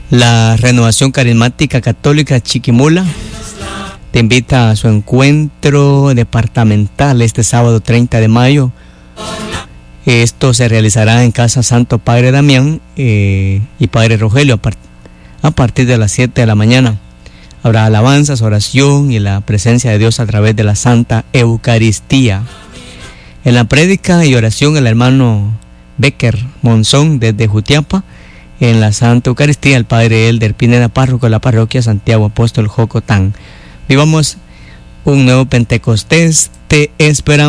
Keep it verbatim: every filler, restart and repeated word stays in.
La Renovación Carismática Católica Chiquimula te invita a su encuentro departamental este sábado treinta de mayo. Esto se realizará en Casa Santo Padre Damián eh, y Padre Rogelio a, part a partir de las siete de la mañana. Habrá alabanzas, oración y la presencia de Dios a través de la Santa Eucaristía. En la prédica y oración, el hermano Becker Monzón desde Jutiapa. En la Santa Eucaristía, el Padre Elder Pineda, párroco de la parroquia Santiago Apóstol Jocotán. Vivamos un nuevo Pentecostés. Te esperamos.